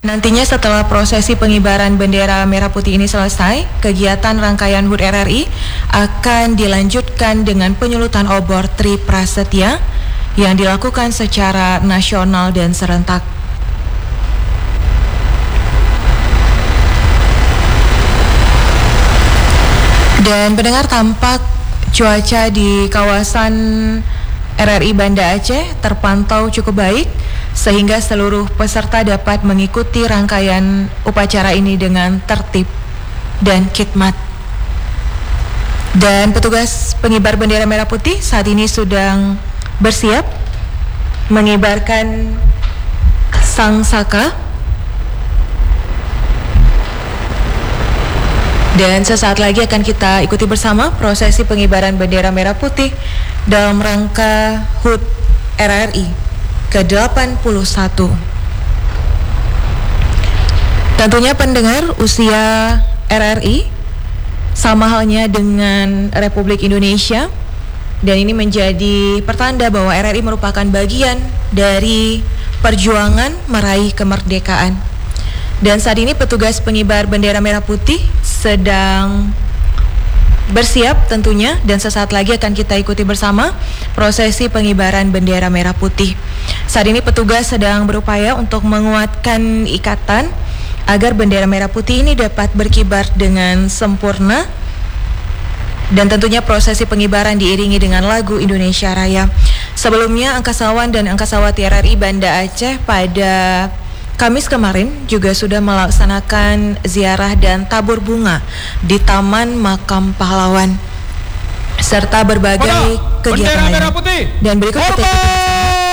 Nantinya setelah prosesi pengibaran bendera merah putih ini selesai, kegiatan rangkaian HUT RRI akan dilanjutkan dengan penyulutan obor Tri Prasetya yang dilakukan secara nasional dan serentak. Dan pendengar, tampak cuaca di kawasan RRI Banda Aceh terpantau cukup baik sehingga seluruh peserta dapat mengikuti rangkaian upacara ini dengan tertib dan khidmat. Dan petugas pengibar bendera merah putih saat ini sedang bersiap mengibarkan sang saka. Dan sesaat lagi akan kita ikuti bersama prosesi pengibaran bendera merah putih dalam rangka HUT RRI ke-81. Tentunya pendengar, usia RRI sama halnya dengan Republik Indonesia, dan ini menjadi pertanda bahwa RRI merupakan bagian dari perjuangan meraih kemerdekaan. Dan saat ini petugas pengibar bendera merah putih sedang bersiap tentunya, dan sesaat lagi akan kita ikuti bersama prosesi pengibaran bendera merah putih. Saat ini petugas sedang berupaya untuk menguatkan ikatan agar bendera merah putih ini dapat berkibar dengan sempurna, dan tentunya prosesi pengibaran diiringi dengan lagu Indonesia Raya. Sebelumnya, angkasawan dan angkasawati RRI Banda Aceh pada Kamis kemarin juga sudah melaksanakan ziarah dan tabur bunga di Taman Makam Pahlawan serta berbagai kegiatan lain. Dan berikut kita